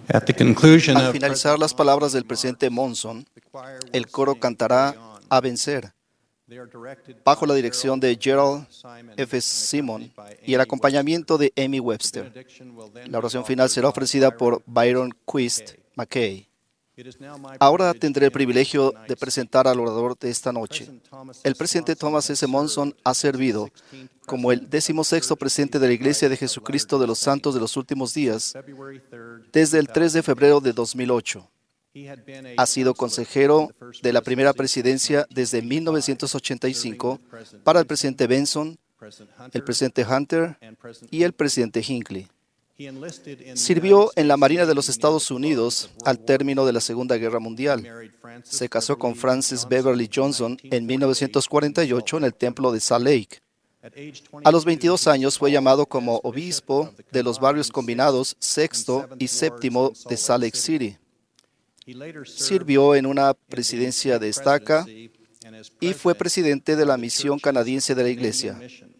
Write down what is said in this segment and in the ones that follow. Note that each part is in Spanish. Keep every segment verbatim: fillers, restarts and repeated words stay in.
At the conclusion Al of finalizar las palabras del presidente Monson, el coro cantará A Vencer, bajo la dirección de Gerald F. Simon y el acompañamiento de Amy Webster. La oración final será ofrecida por Byron Quist McKay. Ahora tendré el privilegio de presentar al orador de esta noche. El presidente Thomas S. Monson ha servido como el decimosexto presidente de la Iglesia de Jesucristo de los Santos de los Últimos Días desde el tres de febrero de dos mil ocho. Ha sido consejero de la primera presidencia desde mil novecientos ochenta y cinco para el presidente Benson, el presidente Hunter y el presidente Hinckley. Sirvió en la Marina de los Estados Unidos al término de la Segunda Guerra Mundial. Se casó con Frances Beverly Johnson en mil novecientos cuarenta y ocho en el templo de Salt Lake. A los veintidós años fue llamado como obispo de los barrios combinados sexto y séptimo de Salt Lake City. Sirvió en una presidencia de estaca y fue presidente de la misión canadiense de la Iglesia.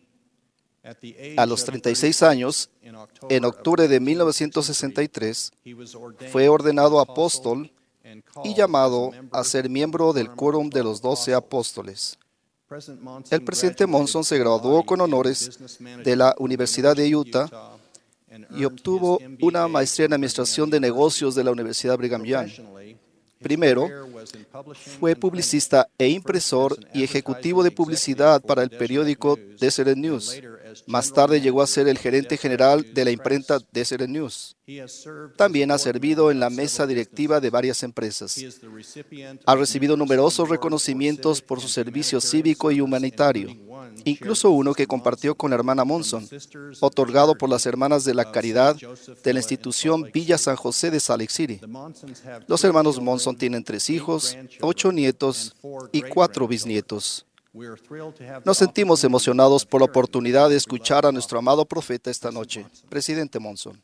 A los treinta y seis años, en octubre de mil novecientos sesenta y tres, fue ordenado apóstol y llamado a ser miembro del quórum de los doce apóstoles. El presidente Monson se graduó con honores de la Universidad de Utah y obtuvo una maestría en Administración de Negocios de la Universidad Brigham Young. Primero, fue publicista e impresor y ejecutivo de publicidad para el periódico Deseret News. Más tarde llegó a ser el gerente general de la imprenta Deseret News. También ha servido en la mesa directiva de varias empresas. Ha recibido numerosos reconocimientos por su servicio cívico y humanitario, incluso uno que compartió con la hermana Monson, otorgado por las Hermanas de la Caridad de la institución Villa San José de Salt Lake City. Los hermanos Monson tienen tres hijos, ocho nietos y cuatro bisnietos. Nos sentimos emocionados por la oportunidad de escuchar a nuestro amado profeta esta noche. Presidente Monson.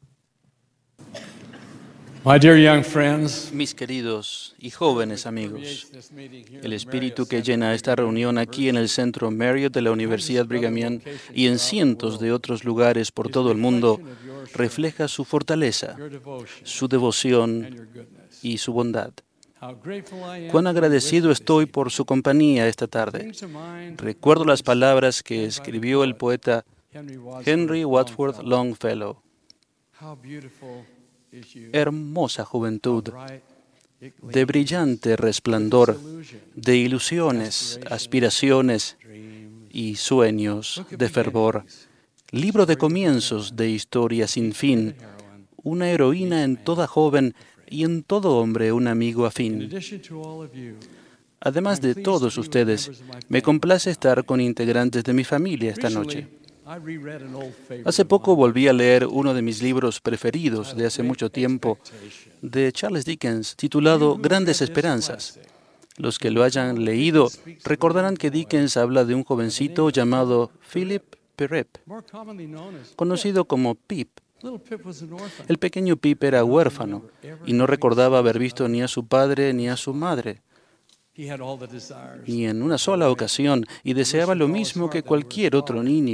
My dear young friends, Mis queridos y jóvenes amigos, el espíritu que llena esta reunión aquí en el Centro Marriott de la Universidad Brigham Young y en cientos de otros lugares por todo el mundo refleja su fortaleza, su devoción y su bondad. Cuán agradecido estoy por su compañía esta tarde. Recuerdo las palabras que escribió el poeta Henry Wadsworth Longfellow. Hermosa juventud, de brillante resplandor, de ilusiones, aspiraciones y sueños de fervor. Libro de comienzos de historia sin fin, una heroína en toda joven y en todo hombre un amigo afín. Además de todos ustedes, me complace estar con integrantes de mi familia esta noche. Hace poco volví a leer uno de mis libros preferidos de hace mucho tiempo, de Charles Dickens, titulado Grandes Esperanzas. Los que lo hayan leído recordarán que Dickens habla de un jovencito llamado Philip Pirrip, conocido como Pip. El pequeño Pip era huérfano y no recordaba haber visto ni a su padre ni a su madre, ni en una sola ocasión, y deseaba lo mismo que cualquier otro niño